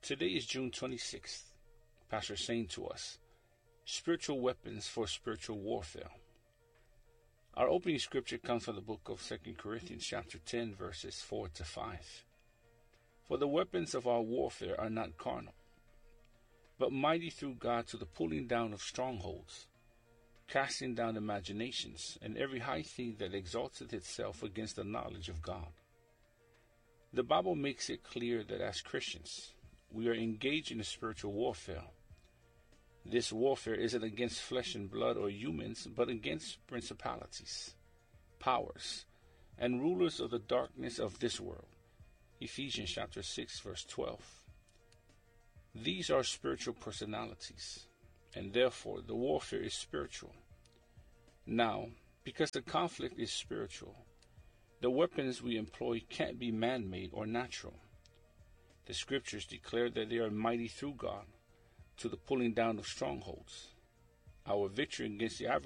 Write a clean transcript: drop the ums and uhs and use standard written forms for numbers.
Today is June 26th. Pastor saying to us, spiritual weapons for spiritual warfare. Our opening scripture comes from the book of 2 Corinthians chapter 10, verses 4 to 5. For the weapons of our warfare are not carnal, but mighty through God to the pulling down of strongholds, casting down imaginations, and every high thing that exalteth itself against the knowledge of God. The Bible makes it clear that as Christians, we are engaged in a spiritual warfare. This warfare isn't against flesh and blood or humans, but against principalities, powers, and rulers of the darkness of this world. Ephesians chapter 6, verse 12. These are spiritual personalities, and therefore the warfare is spiritual. Now, because the conflict is spiritual, the weapons we employ can't be man-made or natural. The scriptures declare that they are mighty through God to the pulling down of strongholds. Our victory against the